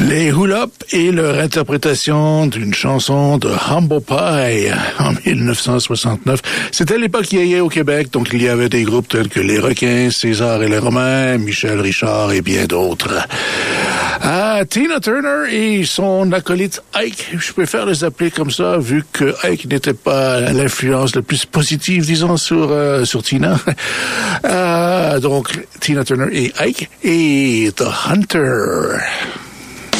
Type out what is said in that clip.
Les Hula Hoop et leur interprétation d'une chanson de Humble Pie en 1969. C'était l'époque yéyé au Québec, donc il y avait des groupes tels que Les Requins, César et les Romains, Michel Richard et bien d'autres. Tina Turner et son acolyte Ike, je préfère les appeler comme ça, vu que Ike n'était pas l'influence la plus positive, disons, sur Tina. Donc, Tina Turner et Ike et The Hunter.